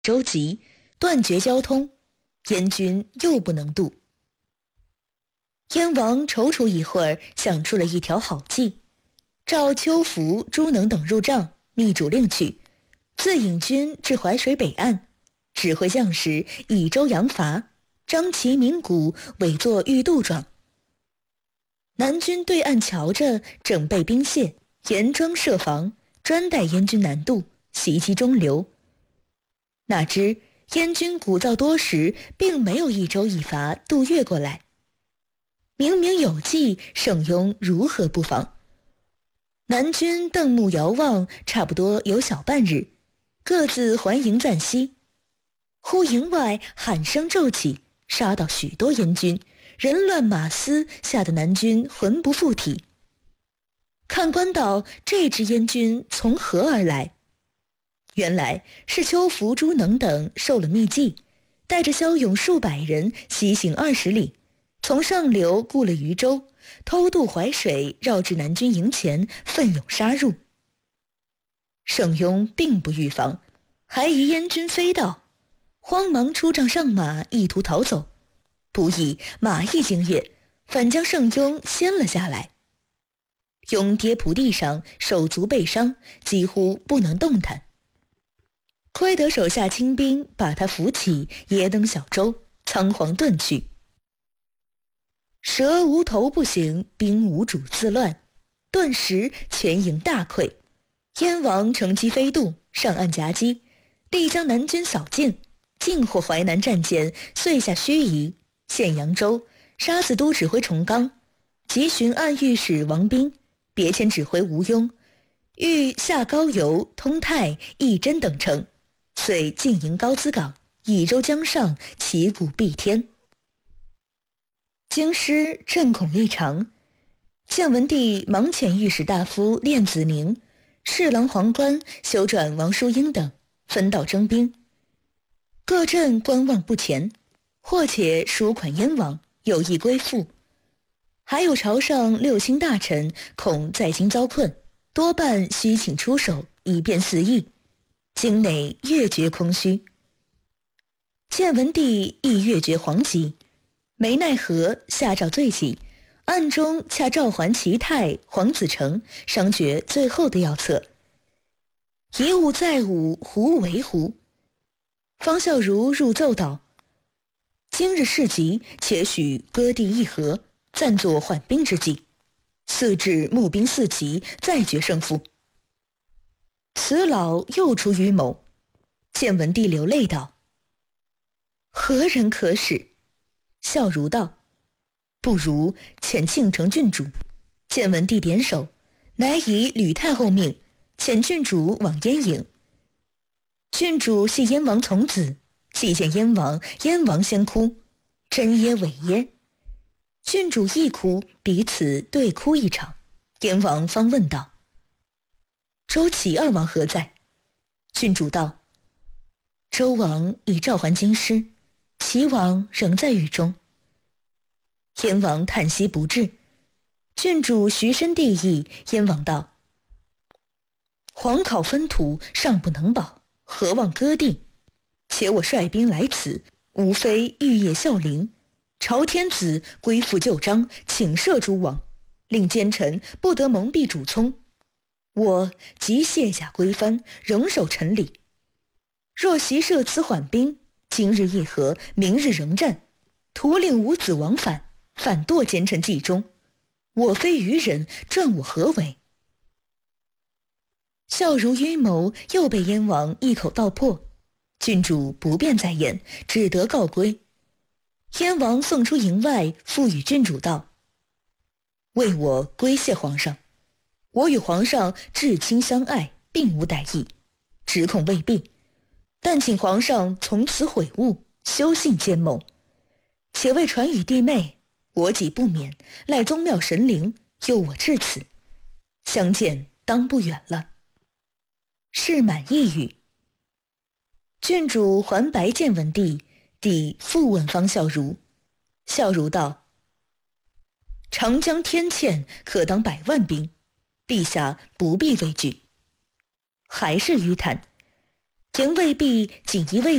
舟急，断绝交通，燕军又不能渡。燕王踌躇一会儿，想出了一条好计，召邱福、朱能等入帐，密主令去，自引军至淮水北岸，指挥将士以舟扬筏，张旗鸣鼓，委作欲渡状。南军对岸瞧着，整备兵械，严装设防，专待燕军南渡，袭击中流。哪知燕军鼓噪多时，并没有一舟一筏渡越过来。明明有计，盛庸如何不防？南军瞪目遥望，差不多有小半日，各自还营暂息。忽营外喊声骤起，杀到许多燕军，人乱马嘶，吓得南军魂不附体。看官道这支燕军从何而来？原来是邱福、朱能等受了密计，带着骁勇数百人西行20里，从上流雇了渔舟，偷渡淮水，绕至南军营前，奋勇杀入。盛庸并不预防，还疑燕军飞到，慌忙出帐上马，意图逃走，不意马一惊跃，反将盛庸掀了下来。庸跌仆地上，手足被伤，几乎不能动弹。亏得手下轻兵把他扶起，也登小舟，仓皇遁去。蛇无头不行，兵无主自乱，顿时全营大溃。燕王乘机飞渡，上岸夹击，力将南军扫尽，尽获淮南战舰，遂下盱眙，陷扬州，杀死都指挥崇刚，急寻按御史王彬，别遣指挥吴庸，欲下高邮、通泰、义真等城，遂进营高淄港，益州江上，旗鼓蔽天。京师震恐异常，建文帝忙遣御史大夫练子宁、侍郎黄官、修转王叔英等分道征兵，各镇观望不前，或且赎款燕王，有意归附。还有朝上6卿大臣恐在京遭困，多半须请出手，以便肆意。京内越觉空虚。建文帝亦越觉惶急，没奈何，下诏罪己，暗中恰召还齐泰、黄子成，商决最后的要策。一物再武，胡为乎？方孝孺入奏道：今日事急，且许割地议和，暂作缓兵之计，四至募兵四起，再决胜负。此老又出于谋。建文帝流泪道：何人可使？孝孺道：不如遣庆城郡主。建文帝点首，乃以吕太后命遣郡主往燕营。郡主系燕王从子，既见燕王，燕王先哭，真耶伪耶。郡主亦哭，彼此对哭一场。燕王方问道：周齐二王何在？郡主道：周王已召还京师，齐王仍在狱中。燕王叹息不至。郡主徐申帝意，燕王道：皇考分土，尚不能保，何望割地？且我率兵来此，无非欲业孝陵，朝天子归附旧章，请赦诸王，令奸臣不得蒙蔽主聪。我即卸甲归藩，仍守臣礼。若袭设此缓兵，今日议和，明日仍战，徒令五子往返，反堕奸臣计中。我非愚人，传我何为？孝孺阴谋又被燕王一口道破，郡主不便再言，只得告归。燕王送出营外，复与郡主道：为我归谢皇上，我与皇上至亲相爱，并无歹意，只恐未必，但请皇上从此悔悟，修信奸谋。且为传与弟妹，我己不免赖宗庙神灵，诱我至此，相见当不远了。事满一语。郡主还白建文帝，帝复问方孝孺。孝孺道：长江天堑，可当100万兵，陛下不必畏惧。还是迂谈。 廷尉毕锦衣卫